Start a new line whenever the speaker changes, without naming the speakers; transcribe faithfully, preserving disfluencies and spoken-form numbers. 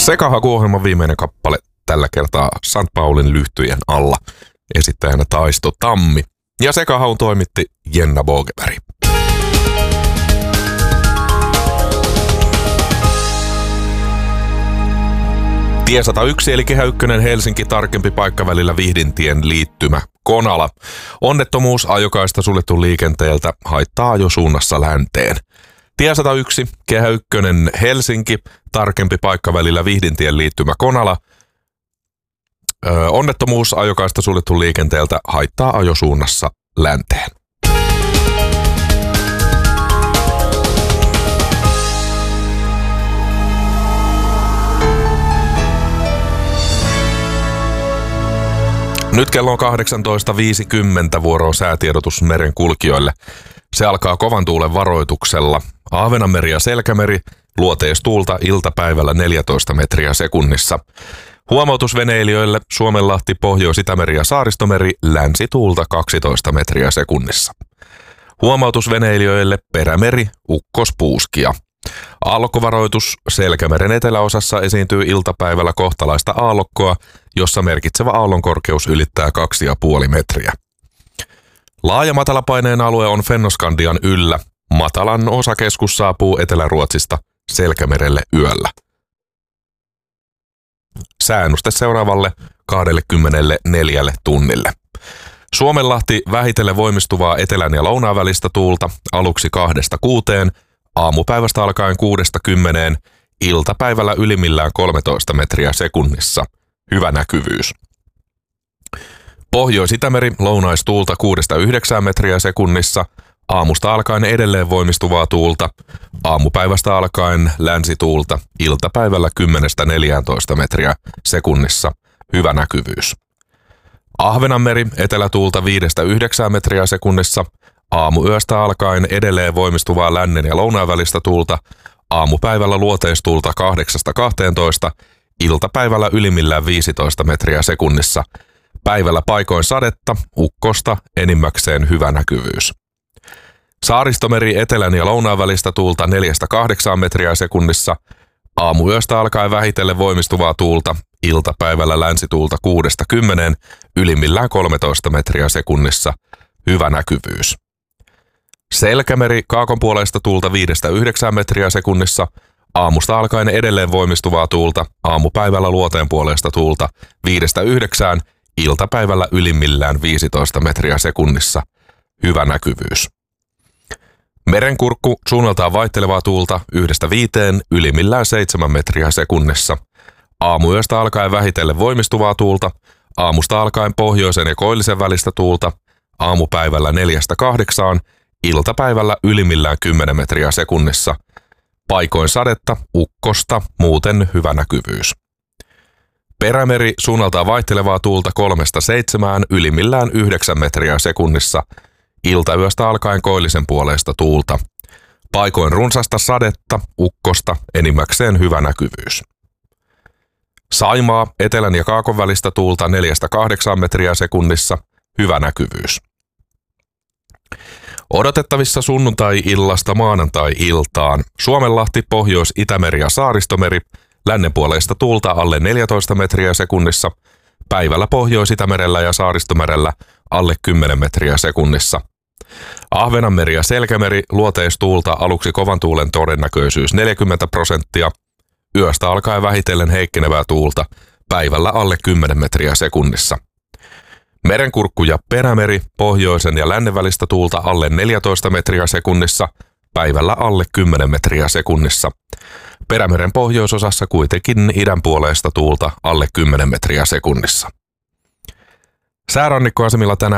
Sekahaku-ohjelman viimeinen kappale tällä kertaa Sankt Paulin lyhtyjen alla. Esittäjänä Taisto Tammi. Ja Sekahaun toimitti Jenna Bogeberg. Tie sata yksi eli Kehä ykkönen Helsinki tarkempi paikka välillä Vihdintien liittymä Konala. Onnettomuus ajokaista suljettu liikenteeltä haittaa ajosuunnassa länteen. Tie sata yksi Kehä ykkönen Helsinki tarkempi paikka välillä Vihdintien liittymä Konala. Öö, onnettomuus ajokaista suljettu liikenteeltä haittaa ajosuunnassa länteen. Nyt kello on kahdeksantoista viisikymmentä, vuoro on säätiedotus merenkulkijoille. Se alkaa kovan tuulen varoituksella. Ahvenanmeri ja Selkämeri, luoteistuulta iltapäivällä neljätoista metriä sekunnissa. Huomautus veneilijöille, Suomenlahti, Pohjois-Itämeri ja Saaristomeri, länsituulta kaksitoista metriä sekunnissa. Huomautus veneilijöille, Perämeri, ukkospuuskia. Aallokkovaroitus, Selkämeren eteläosassa esiintyy iltapäivällä kohtalaista aallokkoa, jossa merkitsevä aallonkorkeus ylittää kaksi pilkku viisi metriä. Laaja matalapaineen alue on Fennoskandian yllä. Matalan osakeskus saapuu Etelä-Ruotsista Selkämerelle yöllä. Sääennuste seuraavalle kaksikymmentäneljä tunnille. Suomenlahti vähitellen voimistuvaa etelän ja lounaan välistä tuulta aluksi kahdesta kuuteen, aamupäivästä alkaen kuudesta kymmeneen, iltapäivällä ylimmillään kolmetoista metriä sekunnissa. Hyvä näkyvyys. Pohjois-Itämeri lounaistuulta kuudesta yhdeksään metriä sekunnissa, aamusta alkaen edelleen voimistuvaa tuulta, aamupäivästä alkaen länsituulta, iltapäivällä kymmenestä neljääntoista metriä sekunnissa. Hyvä näkyvyys. Ahvenanmeri etelätuulta viidestä yhdeksään metriä sekunnissa, aamuyöstä alkaen edelleen voimistuvaa lännen ja lounaan välistä tuulta, aamupäivällä luoteistuulta kahdeksasta kahteentoista, iltapäivällä ylimmillään viisitoista metriä sekunnissa. Päivällä paikoin sadetta, ukkosta, enimmäkseen hyvä näkyvyys. Saaristomeri etelän ja lounaan välistä tuulta neljästä kahdeksaan metriä sekunnissa, aamuyöstä alkaen vähitellen voimistuvaa tuulta, iltapäivällä länsituulta kuudesta kymmeneen, ylimmillään kolmetoista metriä sekunnissa. Hyvä näkyvyys. Selkämeri kaakonpuoleista tuulta viidestä yhdeksään metriä sekunnissa, aamusta alkaen edelleen voimistuvaa tuulta, aamupäivällä luoteen puolesta tuulta viidestä yhdeksään, iltapäivällä ylimmillään viisitoista metriä sekunnissa. Hyvä näkyvyys. Merenkurkku suunnaltaan vaihtelevaa tuulta yhdestä viiteen, ylimmillään seitsemän metriä sekunnissa. Aamuyöstä alkaen vähitellen voimistuvaa tuulta, aamusta alkaen pohjoisen ja koillisen välistä tuulta, aamupäivällä neljästä kahdeksaan, iltapäivällä ylimmillään kymmenen metriä sekunnissa. Paikoin sadetta, ukkosta, muuten hyvä näkyvyys. Perämeri suunnaltaan vaihtelevaa tuulta kolmesta seitsemään, ylimmillään yhdeksän metriä sekunnissa. Iltayöstä alkaen koillisen puoleista tuulta. Paikoin runsasta sadetta, ukkosta, enimmäkseen hyvä näkyvyys. Saimaa etelän ja kaakon välistä tuulta neljästä kahdeksaan metriä sekunnissa. Hyvä näkyvyys. Odotettavissa sunnuntai-illasta maanantai-iltaan. Suomenlahti, Pohjois-Itämeri ja Saaristomeri, lännenpuoleista tuulta alle neljätoista metriä sekunnissa. Päivällä Pohjois-Itämerellä ja Saaristomerellä alle kymmenen metriä sekunnissa. Ahvenanmeri ja Selkämeri, luoteistuulta aluksi kovan tuulen todennäköisyys neljäkymmentä prosenttia. Yöstä alkaen vähitellen heikkenevää tuulta, päivällä alle kymmenen metriä sekunnissa. Merenkurkku ja Perämeri, pohjoisen ja lännen välistä tuulta alle neljätoista metriä sekunnissa, päivällä alle kymmenen metriä sekunnissa. Perämeren pohjoisosassa kuitenkin idänpuoleista tuulta alle kymmenen metriä sekunnissa. Säärannikkoasemilla tänään